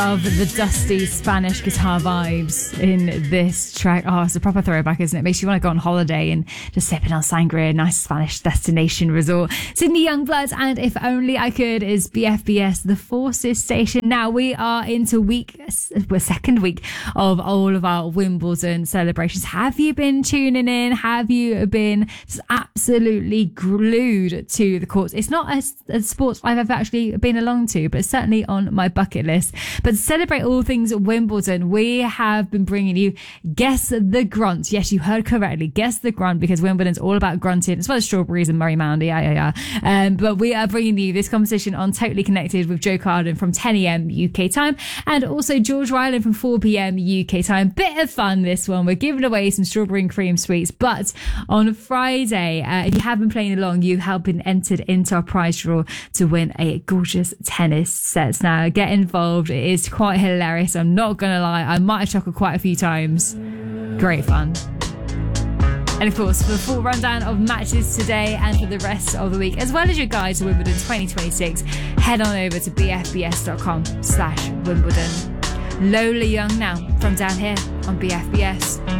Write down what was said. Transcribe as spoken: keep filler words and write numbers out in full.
Of the dusty Spanish guitar vibes in this track. Oh, it's a proper throwback, isn't it? Makes you want to go on holiday and just sipping on sangria, nice Spanish destination resort. Sydney Youngblood and If Only I Could is B F B S, the Forces station. Now we are into week, we're second week of all of our Wimbledon celebrations. Have you been tuning in? Have you been just absolutely glued to the courts? It's not a, a sports I've ever actually been along to, but it's certainly on my bucket list. But to celebrate all things Wimbledon, we have been bringing you Guess the Grunt. Yes, you heard correctly. Guess the Grunt, because Wimbledon's all about grunting, as well as strawberries and Murray Moundy. Yeah, yeah, yeah. Um, but we are bringing you this competition on Totally Connected with Joe Carden from ten a.m. U K time, and also George Ryland from four p.m. U K time. Bit of fun, this one. We're giving away some strawberry and cream sweets. But on Friday, uh, if you have been playing along, you have been entered into our prize draw to win a gorgeous tennis set. Now, get involved. It is quite hilarious. I'm not going to lie. I might have chuckled quite a few times. Great fun. And of course, for the full rundown of matches today and for the rest of the week, as well as your guide to Wimbledon twenty twenty-six, head on over to bfbs.com slash Wimbledon. Lola Young now from down here on B F B S.